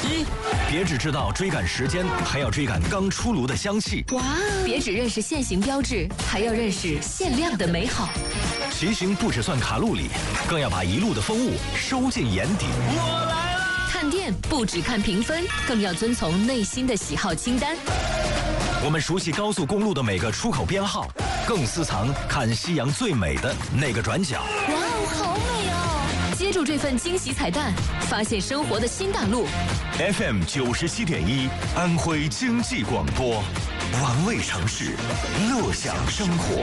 一，别只知道追赶时间，还要追赶刚出炉的香气。 哇，别只认识限行标志，还要认识限量的美好。 骑行不只算卡路里，更要把一路的风物收进眼底。 我来了！ 看店不只看评分，更要遵从内心的喜好清单。 我们熟悉高速公路的每个出口编号，更私藏看夕阳最美的那个转角。 哇哦，好美哦！接住这份惊喜彩蛋，发现生活的新大陆。 FM 97.1，安徽经济广播，玩味城市，乐享生活。